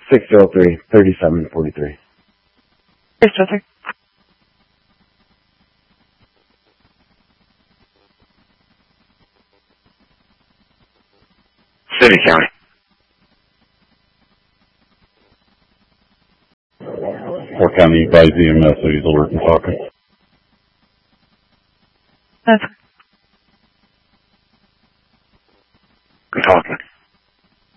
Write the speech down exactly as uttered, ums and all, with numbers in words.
six zero three, three seven four three. Yes, sir. City, county. Park County advise E M S that he's alert and talking. That's I'm talking.